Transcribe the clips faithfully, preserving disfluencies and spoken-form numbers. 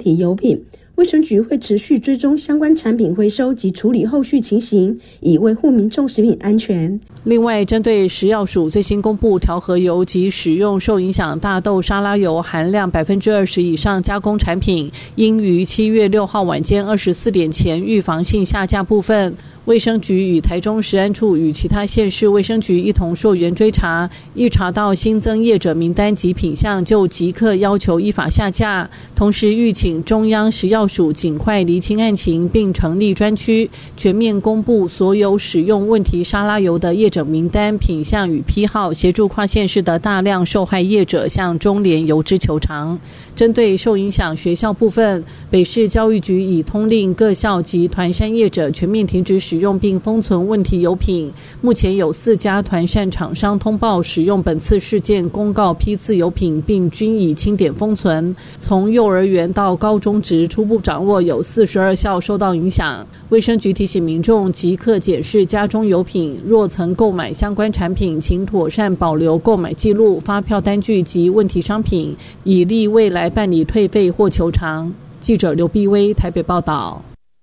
体油品。卫生局会持续追踪相关产品回收及处理后续情形，以维护民众食品安全。 另外，针对食药署最新公布调和油及使用受影响大豆沙拉油含量百分之二十以上加工产品，应于七月六号晚间二十四点前预防性下架部分。卫生局与台中食安处与其他县市卫生局一同溯源追查，一查到新增业者名单及品项，就即刻要求依法下架。同时吁请中央食药署尽快厘清案情，并成立专区，全面公布所有使用问题沙拉油的业者名单、品项与批号，协助跨县市的大量受害业者向中联邮资求偿。针对受影响学校部分，北市教育局已通令各校及团膳业者全面停止使用并封存问题油品。目前有四家团膳厂商通报使用本次事件公告批次油品，并均已清点封存。从幼儿园到高中职初步掌握有四十二校受到影响。卫生局提醒民众即刻检视家中油品，若曾购买相关产品，请妥善保留购买记录、发票单据及问题商品，以利未来办理退费或求偿。记者刘碧薇台北报道。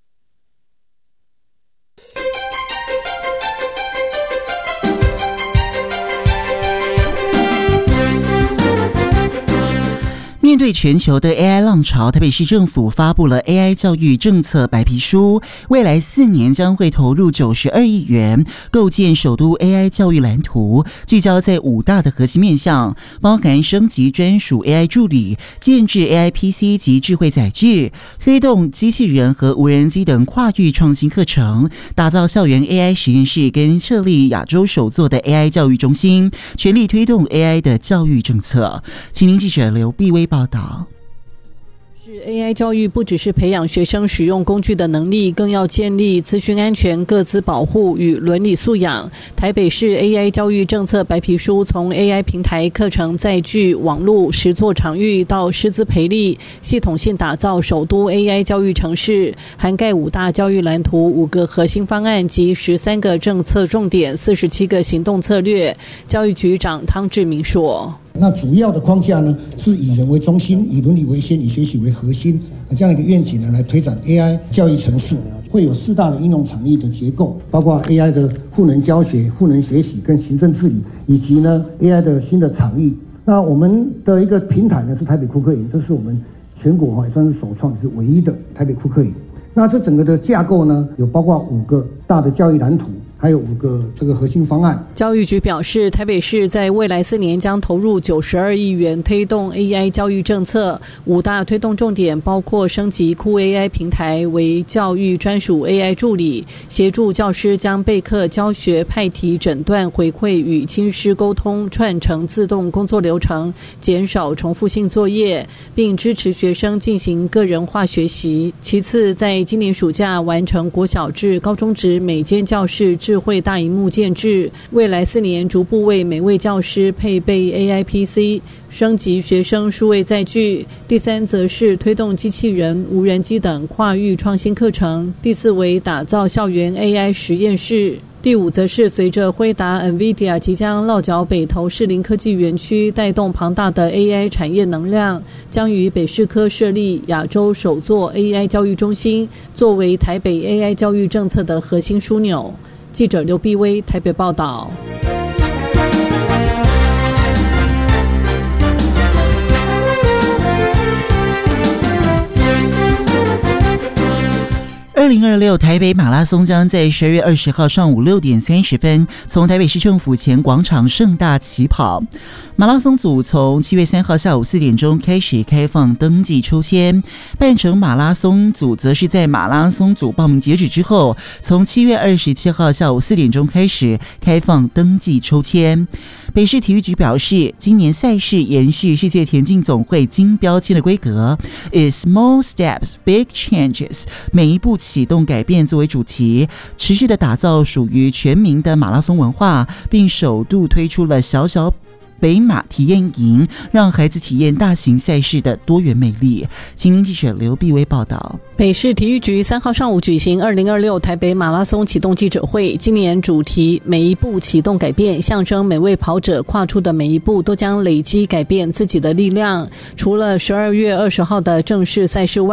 面对全球的 A I 浪潮，台北市政府发布了 A I 教育政策白皮书，未来四年将会投入九十二亿元，构建首都 A I 教育蓝图，聚焦在五大的核心面向，包含升级专属 A I 助理、建制 A I P C 及智慧载具，推动机器人和无人机等跨域创新课程，打造校园 A I 实验室跟设立亚洲首座的 A I 教育中心，全力推动 A I 的教育政策。请您记者刘碧薇报道。 是 A I 教育不只是培养学生使用工具的能力，更要建立资讯安全、个资保护与伦理素养。台北市 A I 教育政策白皮书从 A I 平台、课程载具、网络、实作场域到师资培力，系统性打造首都 A I 教育城市，涵盖五大教育蓝图、五个核心方案及十三个政策重点、四十七个行动策略。教育局长汤志明说。 那主要的框架呢，是以人为中心，以伦理为先，以学习为核心，这样一个愿景呢，来推展 A I 教育城市。会有四大的应用场域的结构，包括 A I 的赋能教学、赋能学习跟行政治理，以及呢 A I 的新的场域。那我们的一个平台呢是台北库克营，这是我们全国也算是首创，也是唯一的台北库克营。那这整个的架构呢，有包括五个大的教育蓝图，还有五个这个核心方案。 教育局表示，台北市在未来四年将投入九十二亿元推动 A I 教育政策，五大推动重点包括升级酷 A I 平台为教育专属 A I 助理，协助教师将备课、教学、派题、诊断、回馈与亲师沟通串成自动工作流程，减少重复性作业，并支持学生进行个人化学习。其次，在今年暑假完成国小至高中职每间教室智慧大萤幕建制，未来四年逐步为每位教师配备 A I P C， 升级学生数位载具。第三则是推动机器人、无人机等跨域创新课程。第四为打造校园 A I 实验室。第五则是随着辉达 NVIDIA 即将落脚北投士林科技园区，带动庞大的 A I 产业能量，将于北市科设立亚洲首座 A I 教育中心，作为台北 A I 教育政策的核心枢纽。记者刘碧薇台北报道。 二零二六台北马拉松将在十二月二十号上午六点三十分从台北市政府前广场盛大起跑。马拉松组从七月三号下午四点钟开始开放登记抽签，半程马拉松组则是在马拉松组报名截止之后，从七月二十七号下午四点钟开始开放登记抽签。北市体育局表示，今年赛事延续世界田径总会金标签的规格，以 Small Steps, Big Changes 每一步启动改变作为主题，持续的打造属于全民的马拉松文化，并首度推出了小小北马体验营，让孩子体验大型赛事的多元魅力。青年记者刘碧薇报道。 北市体育局三号上午举行二零二六台北马拉松启动记者会，今年主题每一步启动改变，象征每位跑者跨出的每一步都将累积改变自己的力量。除了十二月二十号的正式赛事外，